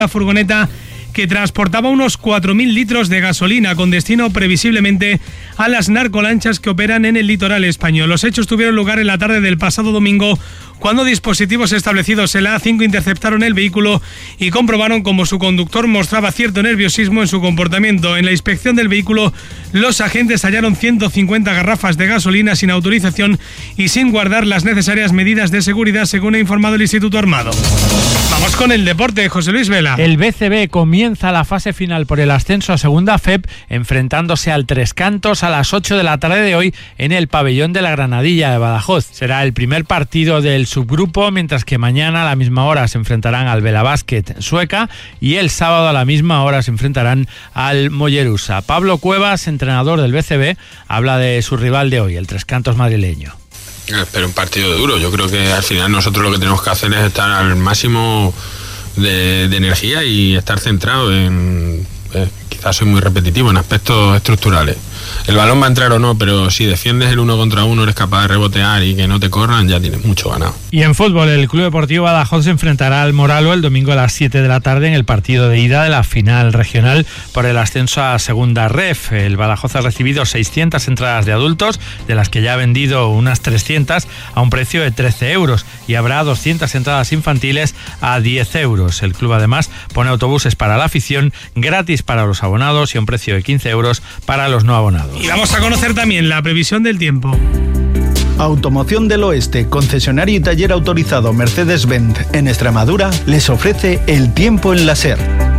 La furgoneta que transportaba unos 4.000 litros de gasolina con destino previsiblemente a las narcolanchas que operan en el litoral español. Los hechos tuvieron lugar en la tarde del pasado domingo, cuando dispositivos establecidos en la A5 interceptaron el vehículo y comprobaron cómo su conductor mostraba cierto nerviosismo en su comportamiento. En la inspección del vehículo, los agentes hallaron 150 garrafas de gasolina sin autorización y sin guardar las necesarias medidas de seguridad, según ha informado el Instituto Armado. Vamos con el deporte, José Luis Vela. El BCB comienza la fase final por el ascenso a Segunda FEP, enfrentándose al Tres Cantos a las 8 de la tarde de hoy en el pabellón de la Granadilla de Badajoz. Será el primer partido del subgrupo, mientras que mañana a la misma hora se enfrentarán al Vela Basket Sueca y el sábado a la misma hora se enfrentarán al Mollerusa. Pablo Cuevas, entrenador del BCB, habla de su rival de hoy, el Tres Cantos madrileño. Espero un partido duro. Yo creo que al final nosotros lo que tenemos que hacer es estar al máximo de energía y estar centrado en... quizás soy muy repetitivo en aspectos estructurales. El balón va a entrar o no, pero si defiendes el 1 contra 1, eres capaz de rebotear y que no te corran, ya tienes mucho ganado. Y en fútbol, el Club Deportivo Badajoz se enfrentará al Moralo el domingo a las 7 de la tarde en el partido de ida de la final regional por el ascenso a Segunda Ref. El Badajoz ha recibido 600 entradas de adultos, de las que ya ha vendido unas 300 a un precio de 13 euros y habrá 200 entradas infantiles a 10 euros. El club además pone autobuses para la afición, gratis para los abonados y a un precio de 15 euros para los no abonados. Y vamos a conocer también la previsión del tiempo. Automoción del Oeste, concesionario y taller autorizado Mercedes-Benz en Extremadura, les ofrece el tiempo en la SER.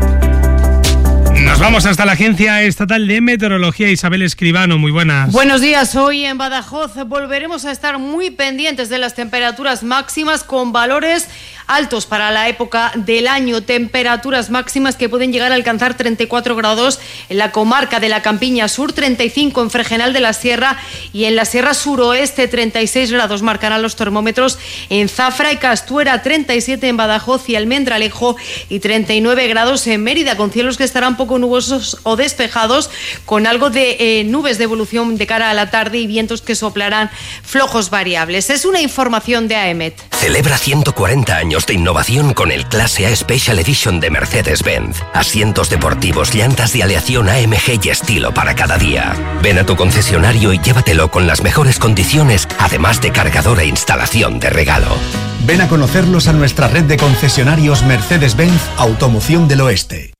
Nos vamos hasta la Agencia Estatal de Meteorología. Isabel Escribano, muy buenas. Buenos días. Hoy en Badajoz volveremos a estar muy pendientes de las temperaturas máximas con valores altos para la época del año. Temperaturas máximas que pueden llegar a alcanzar 34 grados en la comarca de la Campiña Sur, 35 en Fregenal de la Sierra y en la Sierra Suroeste 36 grados marcarán los termómetros en Zafra y Castuera, 37 en Badajoz y Almendralejo y 39 grados en Mérida, con cielos que estarán poco nubosos o despejados, con algo de nubes de evolución de cara a la tarde y vientos que soplarán flojos variables. Es una información de AEMET. Celebra 140 años de innovación con el Clase A Special Edition de Mercedes-Benz. Asientos deportivos, llantas de aleación AMG y estilo para cada día. Ven a tu concesionario y llévatelo con las mejores condiciones, además de cargador e instalación de regalo. Ven a conocerlos a nuestra red de concesionarios Mercedes-Benz Automoción del Oeste.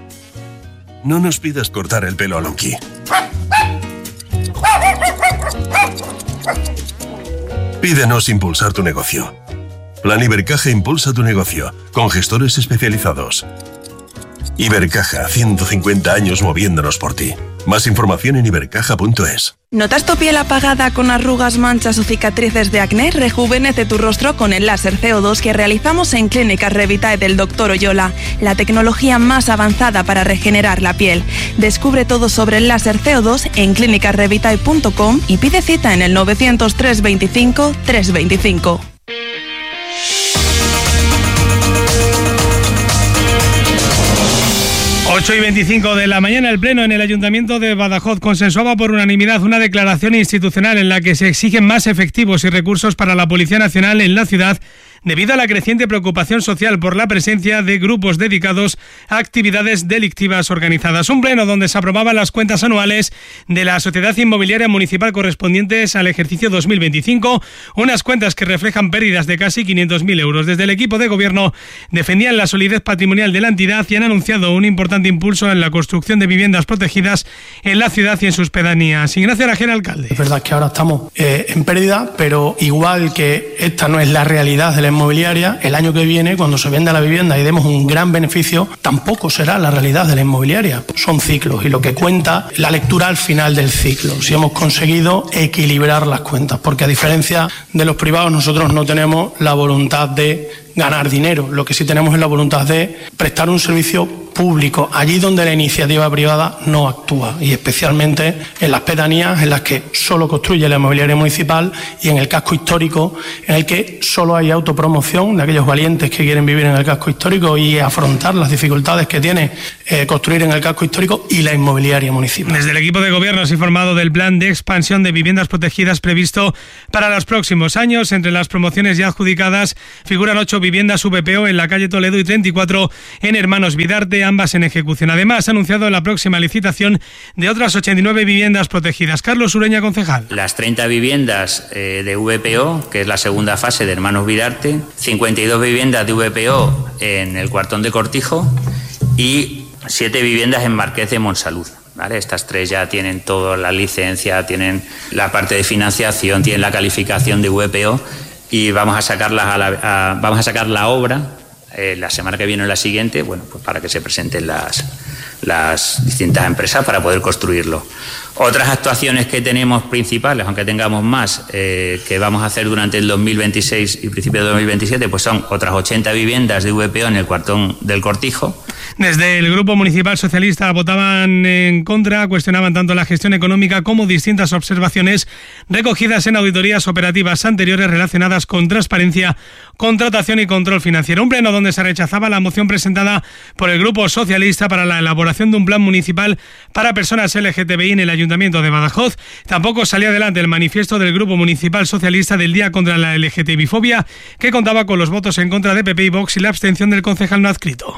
No nos pidas cortar el pelo a Lonky. Pídenos impulsar tu negocio. Plan Ibercaja impulsa tu negocio, con gestores especializados. Ibercaja, 150 años moviéndonos por ti. Más información en ibercaja.es. ¿Notas tu piel apagada con arrugas, manchas o cicatrices de acné? Rejuvenece tu rostro con el láser CO2 que realizamos en Clínica Revitae del Dr. Oyola, la tecnología más avanzada para regenerar la piel. Descubre todo sobre el láser CO2 en clinicarevitae.com y pide cita en el 900 325 325. 8:25 de la mañana, el Pleno en el Ayuntamiento de Badajoz consensuaba por unanimidad una declaración institucional en la que se exigen más efectivos y recursos para la Policía Nacional en la ciudad, debido a la creciente preocupación social por la presencia de grupos dedicados a actividades delictivas organizadas. Un pleno donde se aprobaban las cuentas anuales de la Sociedad Inmobiliaria Municipal correspondientes al ejercicio 2025, unas cuentas que reflejan pérdidas de casi 500.000 euros. Desde el equipo de gobierno defendían la solidez patrimonial de la entidad y han anunciado un importante impulso en la construcción de viviendas protegidas en la ciudad y en sus pedanías. Ignacio Arajera, alcalde. Es verdad que ahora estamos en pérdida, pero igual que esta no es la realidad de la inmobiliaria, el año que viene, cuando se venda la vivienda y demos un gran beneficio, tampoco será la realidad de la inmobiliaria. Son ciclos y lo que cuenta la lectura al final del ciclo, si hemos conseguido equilibrar las cuentas, porque a diferencia de los privados nosotros no tenemos la voluntad de ganar dinero, lo que sí tenemos es la voluntad de prestar un servicio público allí donde la iniciativa privada no actúa, y especialmente en las pedanías en las que solo construye la inmobiliaria municipal y en el casco histórico en el que solo hay autopromoción de aquellos valientes que quieren vivir en el casco histórico y afrontar las dificultades que tiene construir en el casco histórico y la inmobiliaria municipal. Desde el equipo de gobierno se ha informado del plan de expansión de viviendas protegidas previsto para los próximos años. Entre las promociones ya adjudicadas figuran 8 viviendas VPO en la calle Toledo y 34 en Hermanos Vidarte, ambas en ejecución. Además, ha anunciado la próxima licitación de otras 89 viviendas protegidas. Carlos Ureña, concejal. Las 30 viviendas de VPO, que es la segunda fase de Hermanos Vidarte, 52 viviendas de VPO en el Cuartón de Cortijo y 7 viviendas en Marqués de Monsalud. ¿Vale? Estas 3 ya tienen toda la licencia, tienen la parte de financiación, tienen la calificación de VPO y vamos a sacarlas vamos a sacar la obra la semana que viene o la siguiente, bueno, pues para que se presenten las distintas empresas para poder construirlo. Otras actuaciones que tenemos principales, aunque tengamos más, que vamos a hacer durante el 2026 y principio de 2027, pues son otras 80 viviendas de VPO en el Cuartón del Cortijo. Desde el Grupo Municipal Socialista votaban en contra, cuestionaban tanto la gestión económica como distintas observaciones recogidas en auditorías operativas anteriores relacionadas con transparencia, contratación y control financiero. Un pleno donde se rechazaba la moción presentada por el Grupo Socialista para la elaboración de un plan municipal para personas LGTBI en el Ayuntamiento de Badajoz. Tampoco salía adelante el manifiesto del Grupo Municipal Socialista del Día contra la LGTBI-fobia, que contaba con los votos en contra de PP y Vox y la abstención del concejal no adscrito.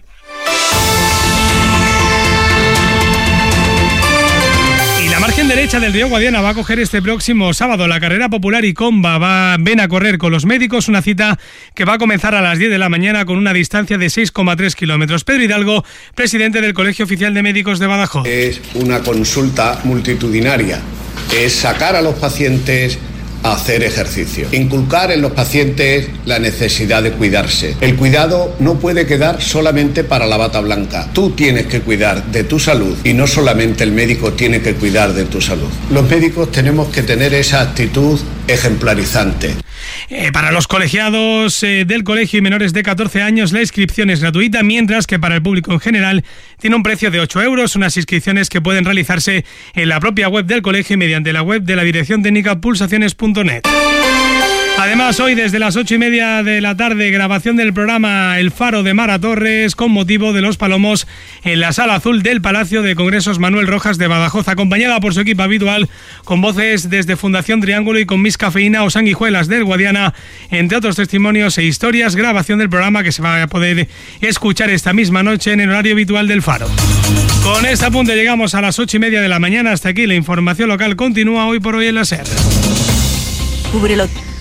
La margen derecha del río Guadiana va a coger este próximo sábado la carrera popular Icomba. Ven a correr con los médicos, una cita que va a comenzar a las 10 de la mañana con una distancia de 6,3 kilómetros. Pedro Hidalgo, presidente del Colegio Oficial de Médicos de Badajoz. Es una consulta multitudinaria, es sacar a los pacientes a hacer ejercicio, inculcar en los pacientes la necesidad de cuidarse. El cuidado no puede quedar solamente para la bata blanca. Tú tienes que cuidar de tu salud y no solamente el médico tiene que cuidar de tu salud. Los médicos tenemos que tener esa actitud ejemplarizante. Para los colegiados del colegio y menores de 14 años la inscripción es gratuita, mientras que para el público en general tiene un precio de 8 euros, unas inscripciones que pueden realizarse en la propia web del colegio y mediante la web de la Dirección Técnica pulsaciones.net. Además, hoy desde las 8:30 de la tarde, grabación del programa El Faro de Mara Torres con motivo de los palomos en la Sala Azul del Palacio de Congresos Manuel Rojas de Badajoz, acompañada por su equipo habitual con voces desde Fundación Triángulo y con Miss Cafeína o Sanguijuelas del Guadiana, entre otros testimonios e historias. Grabación del programa que se va a poder escuchar esta misma noche en el horario habitual del Faro. Con este apunte llegamos a las 8:30 de la mañana. Hasta aquí la información local continúa hoy por hoy en la SER. Cúbrelo.